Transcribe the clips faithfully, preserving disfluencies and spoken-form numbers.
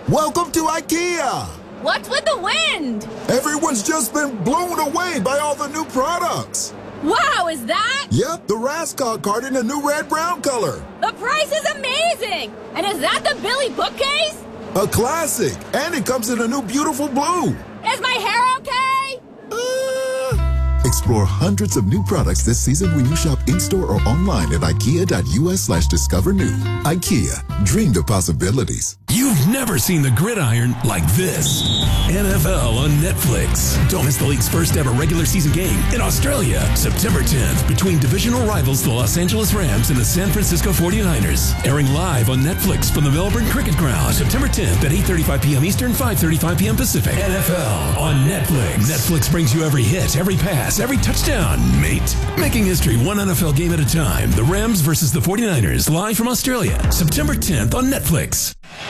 Welcome to IKEA! What's with the wind? Everyone's just been blown away by all the new products. Wow, is that? Yep, the Rascog card in a new red-brown color. The price is amazing! And is that the Billy bookcase? A classic, and it comes in a new beautiful blue. Is my hair okay? Uh... Explore hundreds of new products this season when you shop in-store or online at ikea.us slash discover new. IKEA, dream the possibilities. You've never seen the gridiron like this. N F L on Netflix. Don't miss the league's first ever regular season game in Australia, September tenth, between divisional rivals the Los Angeles Rams and the San Francisco forty-niners. Airing live on Netflix from the Melbourne Cricket Ground, September tenth at eight thirty-five p.m. Eastern, five thirty-five p.m. Pacific. N F L on Netflix. Netflix brings you every hit, every pass, every touchdown, mate. Making history one N F L game at a time. The Rams versus the forty-niners, live from Australia, September tenth on Netflix.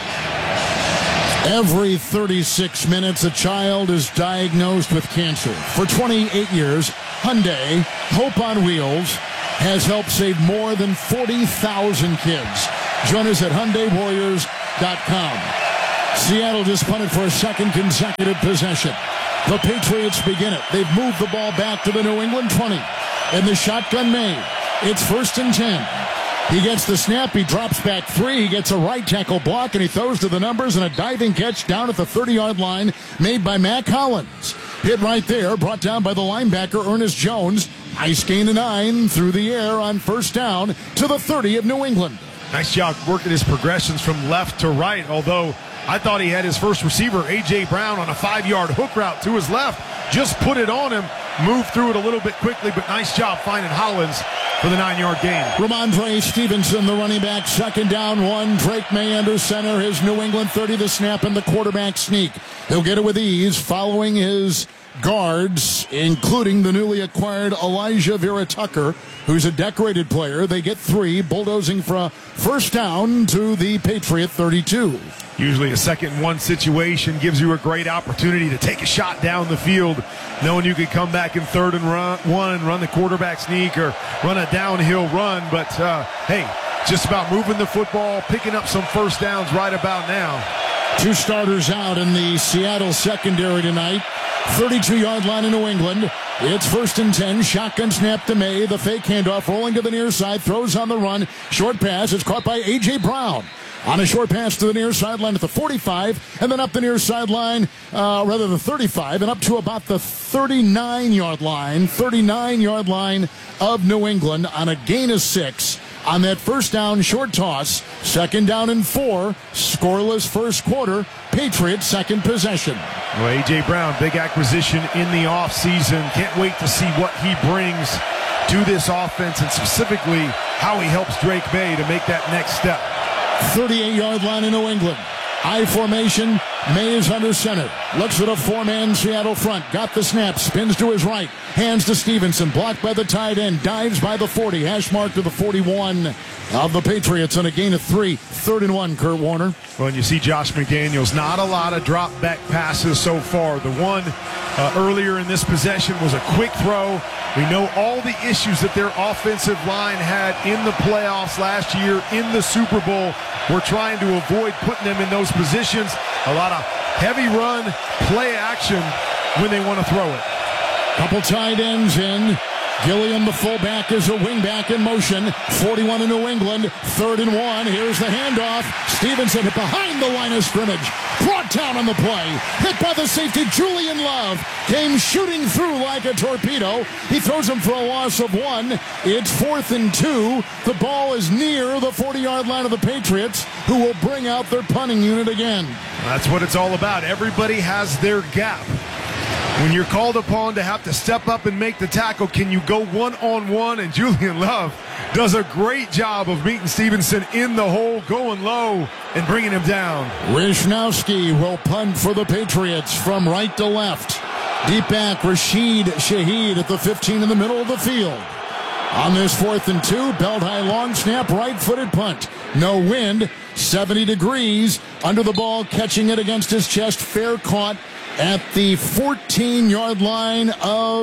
Every thirty-six minutes, a child is diagnosed with cancer. For twenty-eight years, Hyundai, Hope on Wheels, has helped save more than forty thousand kids. Join us at Hyundai Warriors dot com. Seattle just punted for a second consecutive possession. The Patriots begin it. They've moved the ball back to the New England twenty. And the shotgun made. It's first and ten. He gets the snap, he drops back three, he gets a right tackle block, and he throws to the numbers, and a diving catch down at the thirty-yard line made by Mack Hollins. Hit right there, brought down by the linebacker Ernest Jones. Nice gain of nine through the air on first down to the thirty of New England. Nice job working his progressions from left to right, although I thought he had his first receiver, A J. Brown, on a five-yard hook route to his left. Just put it on him, moved through it a little bit quickly, but nice job finding Hollins for the nine-yard gain. Ramondre Stevenson, the running back, second down one. Drake May under center, his New England thirty, the snap and the quarterback sneak. He'll get it with ease following his guards, including the newly acquired Elijah Vera Tucker, who's a decorated player. They get three, bulldozing for a first down to the Patriot thirty-two. Usually a second and one situation gives you a great opportunity to take a shot down the field, knowing you could come back in third and run, one and run the quarterback sneak or run a downhill run. But, uh, hey, just about moving the football, picking up some first downs right about now. Two starters out in the Seattle secondary tonight. thirty-two-yard line in New England. It's first and ten. Shotgun snap to May. The fake handoff rolling to the near side. Throws on the run. Short pass. It's caught by A J. Brown. On a short pass to the near sideline at the forty-five, and then up the near sideline, uh, rather the thirty-five, and up to about the thirty-nine-yard line, thirty-nine-yard line of New England on a gain of six. On that first down short toss, second down and four, scoreless first quarter, Patriots second possession. Well, A J. Brown, big acquisition in the offseason. Can't wait to see what he brings to this offense and specifically how he helps Drake May to make that next step. thirty-eight-yard line in New England. I formation. May is under center. Looks at a four-man Seattle front. Got the snap. Spins to his right. Hands to Stevenson. Blocked by the tight end. Dives by the forty. Hash mark to the forty-one of the Patriots on a gain of three. Third and one, Kurt Warner. Well, and you see Josh McDaniels. Not a lot of drop-back passes so far. The one uh, earlier in this possession was a quick throw. We know all the issues that their offensive line had in the playoffs last year, in the Super Bowl. We're trying to avoid putting them in those positions. A lot of heavy run, play action when they want to throw it. Couple tight ends in. Gilliam, the fullback, is a wingback in motion. forty-one in New England. Third and one. Here's the handoff. Stevenson behind the line of scrimmage. Brought down on the play. Hit by the safety, Julian Love. Came shooting through like a torpedo. He throws him for a loss of one. It's fourth and two. The ball is near the forty-yard line of the Patriots, who will bring out their punting unit again. That's what it's all about. Everybody has their gap. When you're called upon to have to step up and make the tackle, can you go one-on-one? And Julian Love does a great job of meeting Stevenson in the hole, going low, and bringing him down. Wishnowski will punt for the Patriots from right to left. Deep back, Rashid Shaheed at the fifteen in the middle of the field. On this fourth and two, belt high long snap, right-footed punt. No wind, seventy degrees. Under the ball, catching it against his chest, fair caught at the fourteen-yard line of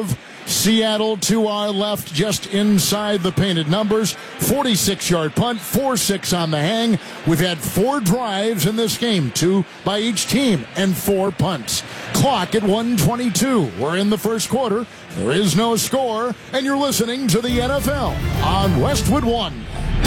Seattle to our left, just inside the painted numbers. forty-six-yard punt, four six on the hang. We've had four drives in this game, two by each team, and four punts. Clock at one twenty-two. We're in the first quarter. There is no score, and you're listening to the N F L on Westwood One.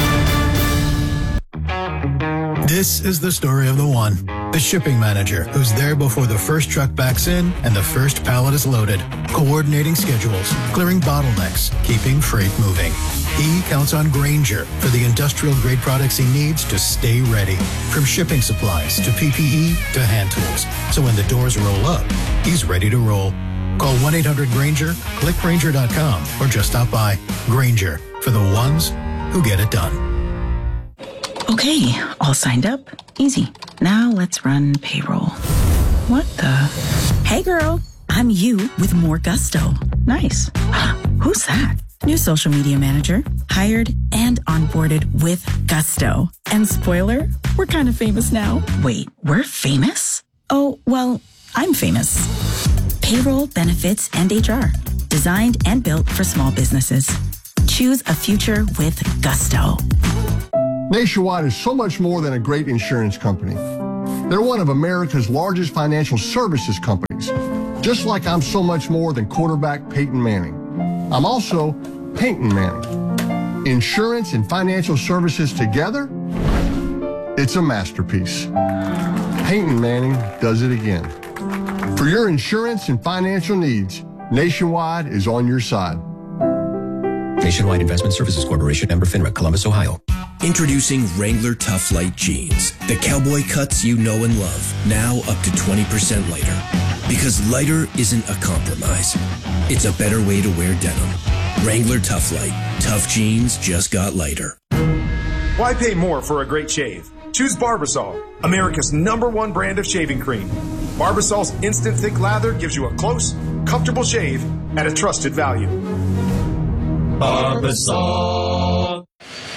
This is the story of the one, the shipping manager who's there before the first truck backs in and the first pallet is loaded, coordinating schedules, clearing bottlenecks, keeping freight moving. He counts on Grainger for the industrial-grade products he needs to stay ready, from shipping supplies to P P E to hand tools. So when the doors roll up, he's ready to roll. Call one eight hundred Grainger, click Grainger dot com, or just stop by. Grainger, for the ones who get it done. Okay, all signed up. Easy. Now let's run payroll. What the? Hey girl, I'm you with more gusto. Nice. Who's that? New social media manager. Hired and onboarded with gusto. And spoiler, we're kind of famous now. Wait, we're famous? Oh, well, I'm famous. Payroll, benefits, and H R. Designed and built for small businesses. Choose a future with gusto. Nationwide is so much more than a great insurance company. They're one of America's largest financial services companies, just like I'm so much more than quarterback Peyton Manning. I'm also Peyton Manning. Insurance and financial services together, it's a masterpiece. Peyton Manning does it again. For your insurance and financial needs, Nationwide is on your side. Nationwide Investment Services Corporation, member FINRA, Columbus, Ohio. Introducing Wrangler Tough Light Jeans. The cowboy cuts you know and love. Now up to twenty percent lighter. Because lighter isn't a compromise. It's a better way to wear denim. Wrangler Tough Light. Tough jeans just got lighter. Why pay more for a great shave? Choose Barbasol, America's number one brand of shaving cream. Barbasol's instant thick lather gives you a close, comfortable shave at a trusted value. Barbasol.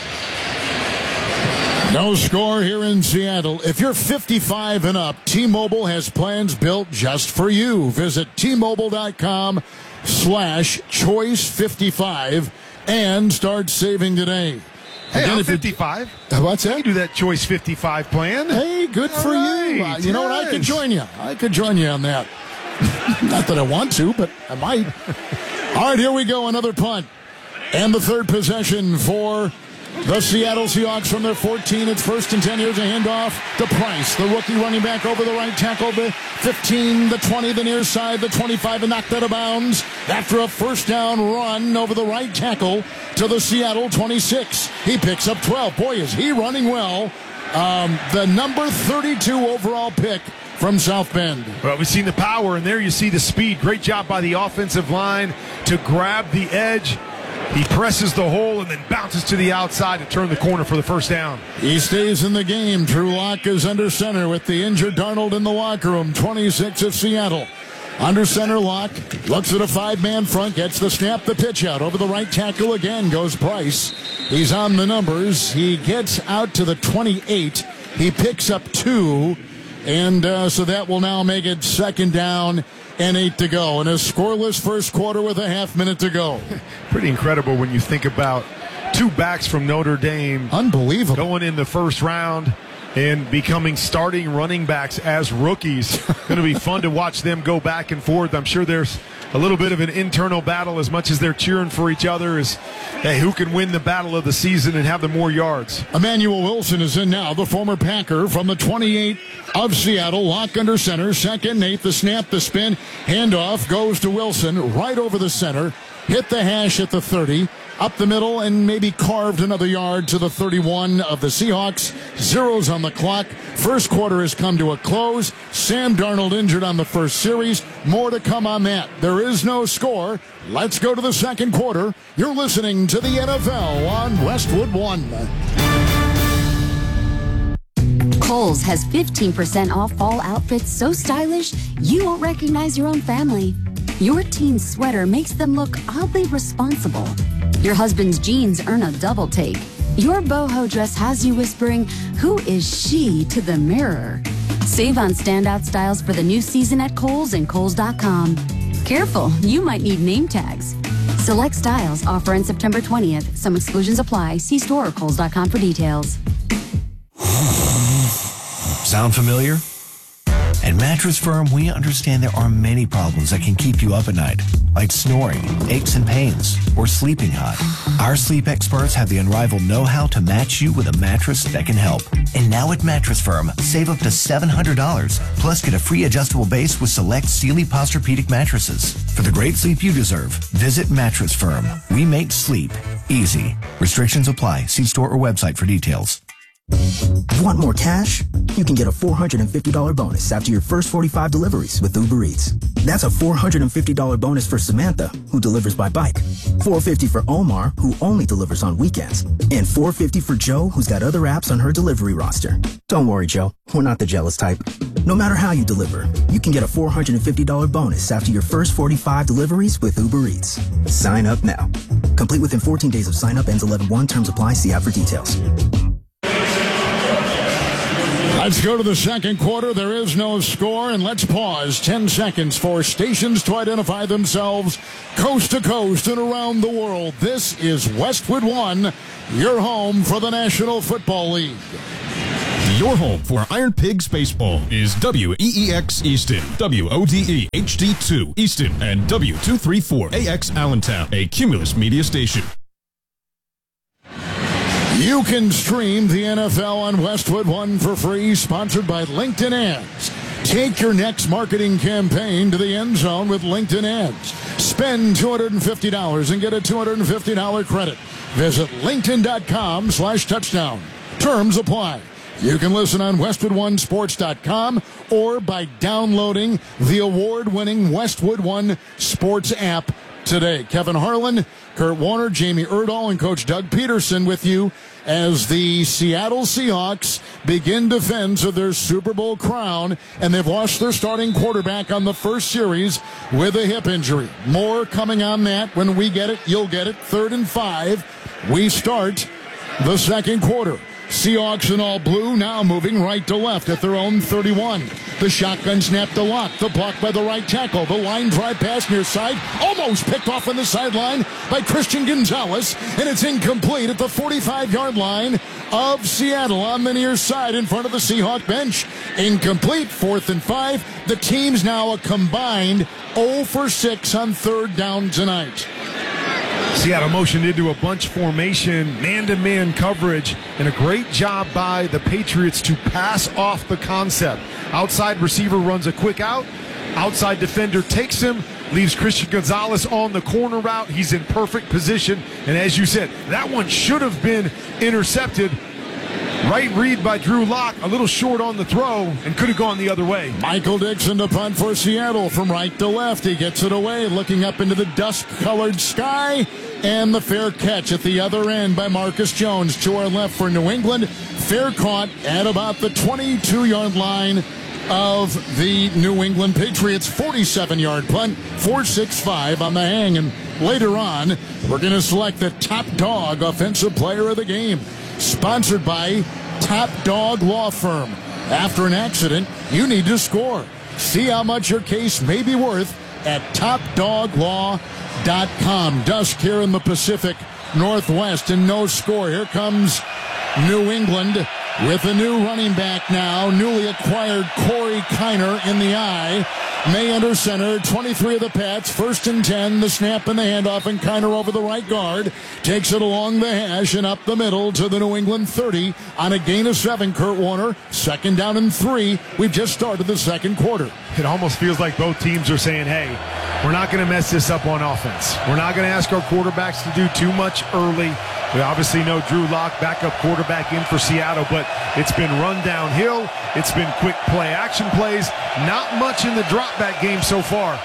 No score here in Seattle. If you're fifty-five and up, T-Mobile has plans built just for you. Visit T-Mobile.com slash choice 55 and start saving today. Hey, Again, I'm if you- fifty-five. What's that? You do that Choice fifty-five plan. Hey, good for All you. right, Uh, you know what? I could yes. join you. I could join you on that. Not that I want to, but I might. All right, here we go. Another punt. And the third possession for the Seattle Seahawks from their fourteen. It's first and ten. Here's a handoff to Price, the rookie running back over the right tackle. The fifteen, the twenty, the near side, the twenty-five, and knocked out of bounds after a first down run over the right tackle to the Seattle twenty-six. He picks up twelve. Boy, is he running well. Um, the number thirty-two overall pick from South Bend. Well, we've seen the power, and there you see the speed. Great job by the offensive line to grab the edge. He presses the hole and then bounces to the outside to turn the corner for the first down. He stays in the game. Drew Lock is under center with the injured Darnold in the locker room. twenty-six of Seattle. Under center, Lock looks at a five-man front, gets the snap, the pitch out. Over the right tackle again goes Price. He's on the numbers. He gets out to the twenty-eight. He picks up two, and uh, so that will now make it second down and eight to go. And a scoreless first quarter with a half minute to go. Pretty incredible when you think about two backs from Notre Dame. Unbelievable. Going in the first round and becoming starting running backs as rookies. Going to be fun to watch them go back and forth. I'm sure there's a little bit of an internal battle as much as they're cheering for each other as, hey, who can win the battle of the season and have the more yards. Emmanuel Wilson is in now, the former Packer from the twenty-eight of Seattle. Lock under center, second, Nate, the snap, the spin, handoff goes to Wilson, right over the center, hit the hash at the thirty, up the middle, and maybe carved another yard to the thirty-one of the Seahawks. Zeros on the clock. First quarter has come to a close. Sam Darnold injured on the first series. More to come on that. There is no score. Let's go to the second quarter. You're listening to the N F L on Westwood One. Kohl's has fifteen percent off fall outfits so stylish you won't recognize your own family. Your teen's sweater makes them look oddly responsible. Your husband's jeans earn a double take. Your boho dress has you whispering, "Who is she?" to the mirror. Save on standout styles for the new season at Kohl's and Kohl's dot com. Careful, you might need name tags. Select styles offer on September twentieth. Some exclusions apply. See store or Kohl's dot com for details. Sound familiar? At Mattress Firm, we understand there are many problems that can keep you up at night, like snoring, aches and pains, or sleeping hot. Our sleep experts have the unrivaled know-how to match you with a mattress that can help. And now at Mattress Firm, save up to seven hundred dollars, plus get a free adjustable base with select Sealy Posturepedic mattresses. For the great sleep you deserve, visit Mattress Firm. We make sleep easy. Restrictions apply. See store or website for details. Want more cash? You can get a four hundred fifty dollars bonus after your first forty-five deliveries with Uber Eats. That's a four hundred fifty dollars bonus for Samantha, who delivers by bike, four hundred fifty dollars for Omar, who only delivers on weekends, and four hundred fifty dollars for Joe, who's got other apps on her delivery roster. Don't worry, Joe. We're not the jealous type. No matter how you deliver, you can get a four hundred fifty dollars bonus after your first forty-five deliveries with Uber Eats. Sign up now. Complete within fourteen days of sign up. Ends eleven one. Terms apply. See app for details. Let's go to the second quarter. There is no score, and let's pause ten seconds for stations to identify themselves coast to coast and around the world. This is Westwood One, your home for the National Football League. Your home for Iron Pigs Baseball is W E E X Easton, W O D E H D two Easton, and W two thirty-four A X Allentown, a Cumulus media station. You can stream the N F L on Westwood One for free, sponsored by LinkedIn Ads. Take your next marketing campaign to the end zone with LinkedIn Ads. Spend two hundred fifty dollars and get a two hundred fifty dollars credit. Visit linkedin.com slash touchdown. Terms apply. You can listen on westwood one sports dot com or by downloading the award-winning Westwood One Sports app today. Kevin Harlan, Kurt Warner, Jamie Erdahl, and Coach Doug Peterson with you as the Seattle Seahawks begin defense of their Super Bowl crown, and they've lost their starting quarterback on the first series with a hip injury. More coming on that when we get it. You'll get it. Third and five. We start the second quarter. Seahawks in all blue, now moving right to left at their own thirty-one. The shotgun snap to Lock. The block by the right tackle. The line drive pass near side. Almost picked off on the sideline by Christian Gonzalez. And it's incomplete at the forty-five-yard line of Seattle on the near side in front of the Seahawk bench. Incomplete, fourth and five. The team's now a combined oh for six on third down tonight. Seattle motioned into a bunch formation, man-to-man coverage, and a great job by the Patriots to pass off the concept. Outside receiver runs a quick out. Outside defender takes him, leaves Christian Gonzalez on the corner route. He's in perfect position. And as you said, that one should have been intercepted. Right read by Drew Lock, a little short on the throw, and could have gone the other way. Michael Dixon to punt for Seattle from right to left. He gets it away, looking up into the dusk-colored sky, and the fair catch at the other end by Marcus Jones to our left for New England. Fair caught at about the twenty-two-yard line of the New England Patriots. forty-seven-yard punt, four six five on the hang. And later on, we're going to select the top dog offensive player of the game. Sponsored by Top Dog Law Firm. After an accident, you need to score. See how much your case may be worth at top dog law dot com. Dusk here in the Pacific Northwest and no score. Here comes New England with a new running back now. Newly acquired Corey Kiner in the eye. May under center, twenty-three of the Pats, first and ten, the snap and the handoff, and Kiner over the right guard. Takes it along the hash and up the middle to the New England thirty on a gain of seven, Kurt Warner. Second down and three. We've just started the second quarter. It almost feels like both teams are saying, hey, we're not going to mess this up on offense. We're not going to ask our quarterbacks to do too much early. We obviously know Drew Lock, backup quarterback in for Seattle, but it's been run downhill. It's been quick play action plays. Not much in the drop back game so far.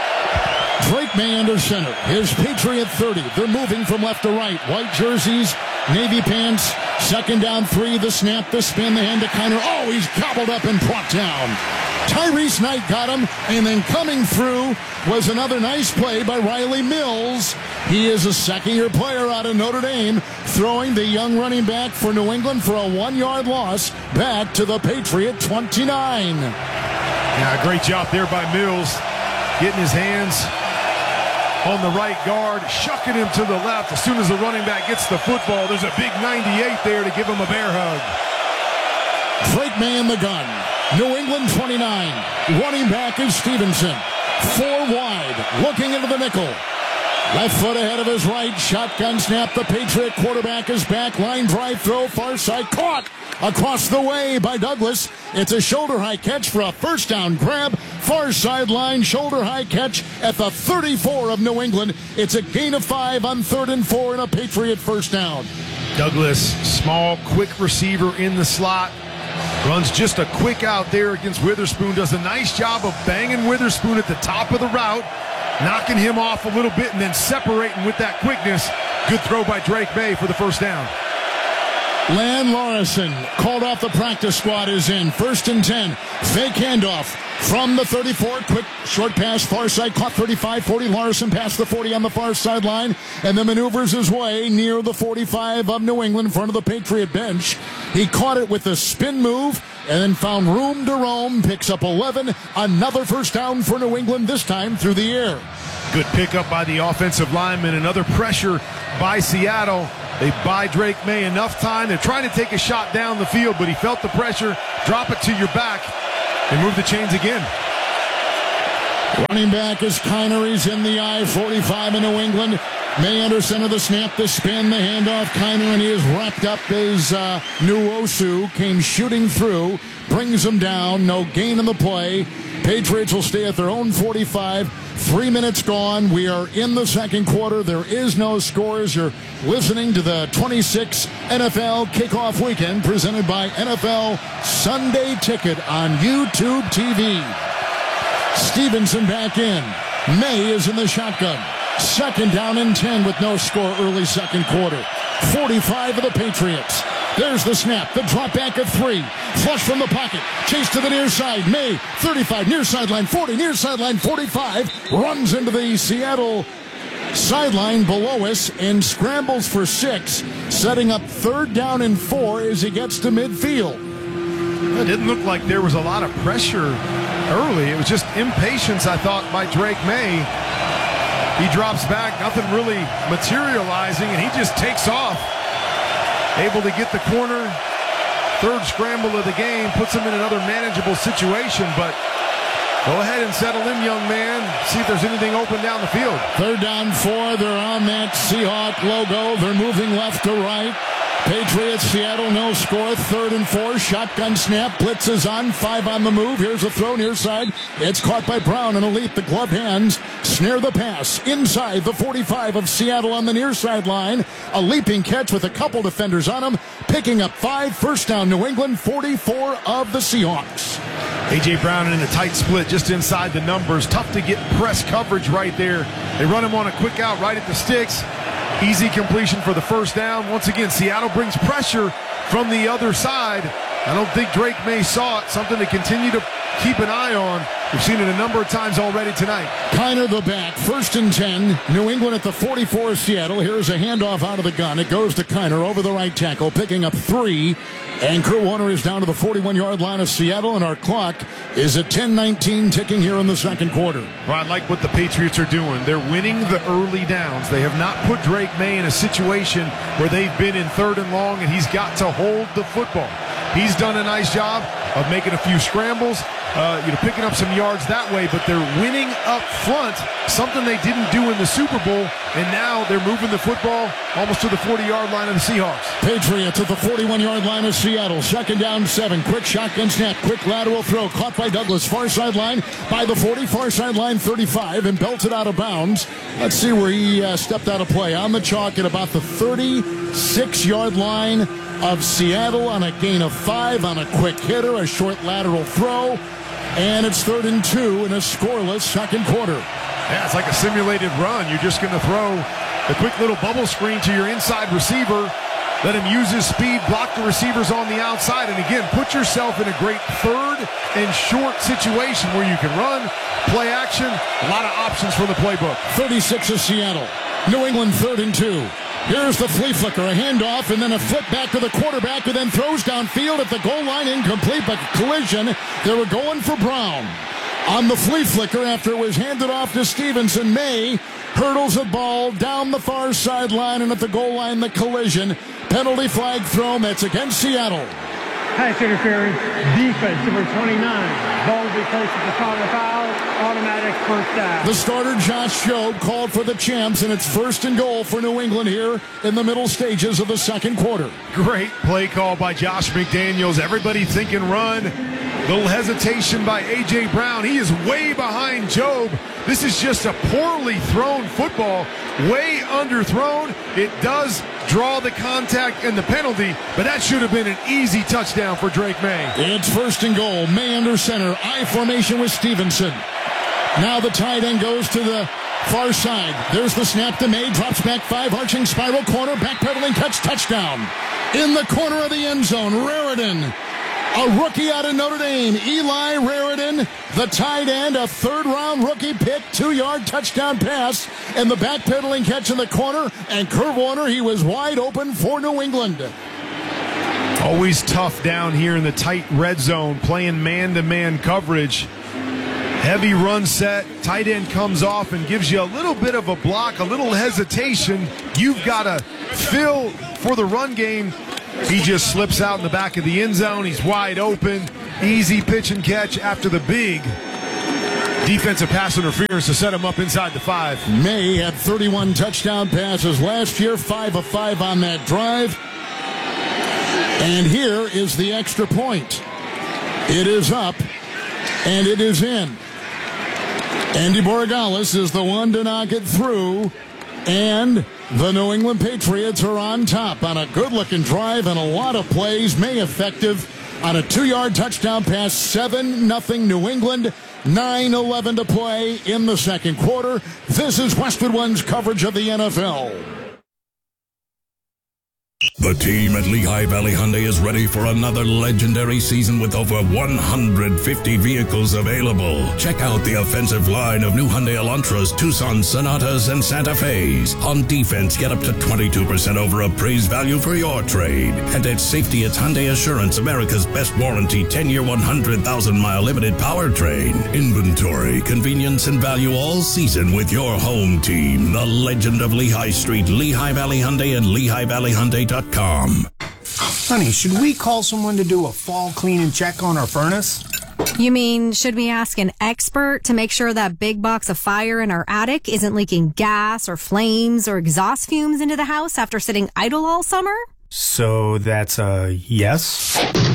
Drake May under center. His Patriot thirty. They're moving from left to right. White jerseys, navy pants. Second down three. The snap, the spin, the hand to Kiner. Oh, he's gobbled up and brought down. Tyrese Knight got him, and then coming through was another nice play by Riley Mills. He is a second-year player out of Notre Dame, throwing the young running back for New England for a one-yard loss back to the Patriot twenty-nine. Yeah, great job there by Mills. getting his hands on the right guard, shucking him to the left. As soon as the running back gets the football, there's a big ninety-eight there to give him a bear hug. Drake May in the gun. New England twenty-nine. Running back is Stevenson. Four wide, looking into the nickel. Left foot ahead of his right, shotgun snap. The Patriot quarterback is back. Line drive throw, far side, caught across the way by Douglas. It's a shoulder high catch for a first down grab. Far sideline, shoulder high catch at the thirty-four of New England. It's a gain of five on third and four and a Patriot first down. Douglas, small, quick receiver in the slot. Runs just a quick out there against Witherspoon. Does a nice job of banging Witherspoon at the top of the route, knocking him off a little bit and then separating with that quickness. Good throw by Drake May for the first down. Lan Larson, called off the practice squad, is in. First and ten. Fake handoff from the thirty-four. Quick short pass, far side, caught thirty-five forty. Larson past the forty on the far sideline, and then maneuvers his way near the forty-five of New England in front of the Patriot bench. He caught it with a spin move and then found room to roam. Picks up eleven. Another first down for New England, this time through the air. Good pickup by the offensive lineman. Another pressure by Seattle. They buy Drake May enough time. They're trying to take a shot down the field, but he felt the pressure. Drop it to your back and move the chains again. Running back is Kiner. He's in the I forty-five in New England. May under center, the snap, the spin, the handoff. Kiner, and he is wrapped up as uh, Nwosu came shooting through. Brings him down. No gain in the play. Patriots will stay at their own forty-five. Three minutes gone. We are in the second quarter. There is no scores. You're listening to the twenty-six N F L Kickoff Weekend presented by N F L Sunday Ticket on YouTube T V. Stevenson back in. May is in the shotgun. Second down and ten with no score early second quarter. forty-five of the Patriots. There's the snap. The drop back at three. Flush from the pocket. Chase to the near side. May, thirty-five, near sideline forty, near sideline forty-five. Runs into the Seattle sideline below us and scrambles for six, setting up third down and four as he gets to midfield. It didn't look like there was a lot of pressure early. It was just impatience, I thought, by Drake May. He drops back, nothing really materializing, and he just takes off. Able to get the corner. Third scramble of the game puts him in another manageable situation, but go ahead and settle in, young man. See if there's anything open down the field. Third down four. They're on that Seahawk logo. They're moving left to right. Patriots, Seattle, no score. Third and four. Shotgun snap. Blitz is on. Five on the move. Here's a throw near side. It's caught by Brown and Elite. The glove hands snare the pass inside the forty-five of Seattle on the near sideline. A leaping catch with a couple defenders on him. Picking up five. First down, New England. forty-four of the Seahawks. A J. Brown in a tight split just inside the numbers. Tough to get press coverage right there. They run him on a quick out right at the sticks. Easy completion for the first down. Once again, Seattle brings pressure from the other side. I don't think Drake May saw it. Something to continue to keep an eye on. We've seen it a number of times already tonight. Kiner the back. First and ten. New England at the forty-four of Seattle. Here's a handoff out of the gun. It goes to Kiner over the right tackle, picking up three. And Kurt Warner is down to the forty-one-yard line of Seattle, and our clock is at ten nineteen ticking here in the second quarter. Well, I like what the Patriots are doing. They're winning the early downs. They have not put Drake May in a situation where they've been in third and long, and he's got to hold the football. He's done a nice job of making a few scrambles, uh, you know, picking up some yards that way, but they're winning up front, something they didn't do in the Super Bowl, and now they're moving the football almost to the forty-yard line of the Seahawks. Patriots at the forty-one-yard line of Seattle. Second down, seven. Quick shotgun snap. Quick lateral throw. Caught by Douglas. Far sideline by the forty. Far sideline thirty-five and belted out of bounds. Let's see where he uh, stepped out of play. On the chalk at about the thirty-six-yard line of Seattle on a gain of five on a quick hitter. A short lateral throw. And it's third and two in a scoreless second quarter. Yeah, it's like a simulated run. You're just going to throw the quick little bubble screen to your inside receiver. Let him use his speed, block the receivers on the outside, and again, put yourself in a great third and short situation where you can run, play action, a lot of options for the playbook. thirty-six of Seattle. New England third and two. Here's the flea flicker, a handoff, and then a flip back to the quarterback, who then throws downfield at the goal line, incomplete, but collision. They were going for Brown. On the flea flicker after it was handed off to Stevenson, May hurdles a ball down the far sideline, and at the goal line, the collision. Penalty flag thrown. That's against Seattle. Pass interference, defense, number twenty-nine. Ball will be placed at the start of the foul, automatic first down. The starter, Josh Jobe, called for the champs, and it's first and goal for New England here in the middle stages of the second quarter. Great play call by Josh McDaniels. Everybody thinking run. Little hesitation by A J. Brown. He is way behind Jobe. This is just a poorly thrown football, way underthrown. It does draw the contact and the penalty, but that should have been an easy touchdown for Drake May. It's first and goal. May under center. I formation with Stevenson. Now the tight end goes to the far side. There's the snap to May. Drops back five, arching spiral corner. Backpedaling catch, touchdown. In the corner of the end zone, Raridan. A rookie out of Notre Dame, Eli Raridan, the tight end, a third-round rookie pick, two-yard touchdown pass, and the backpedaling catch in the corner, and Kurt Warner, he was wide open for New England. Always tough down here in the tight red zone, playing man-to-man coverage. Heavy run set, tight end comes off and gives you a little bit of a block, a little hesitation. You've got to fill for the run game. He just slips out in the back of the end zone. He's wide open. Easy pitch and catch after the big defensive pass interference to set him up inside the five. May had thirty-one touchdown passes last year, five of five on that drive. And here is the extra point. It is up, and it is in. Andy Borregales is the one to knock it through, and the New England Patriots are on top on a good-looking drive and a lot of plays. May effective on a two-yard touchdown pass, seven nothing New England, nine eleven to play in the second quarter. This is Westwood One's coverage of the N F L. The team at Lehigh Valley Hyundai is ready for another legendary season with over one hundred fifty vehicles available. Check out the offensive line of new Hyundai Elantras, Tucson Sonatas, and Santa Fe's. On defense, get up to twenty-two percent over appraised value for your trade. And at safety, it's Hyundai Assurance, America's best warranty, ten-year, one hundred thousand mile limited powertrain. Inventory, convenience, and value all season with your home team. The legend of Lehigh Street, Lehigh Valley Hyundai, and Lehigh Valley Hyundai dot com. Honey, should we call someone to do a fall clean and check on our furnace? You mean, should we ask an expert to make sure that big box of fire in our attic isn't leaking gas or flames or exhaust fumes into the house after sitting idle all summer? So that's a yes?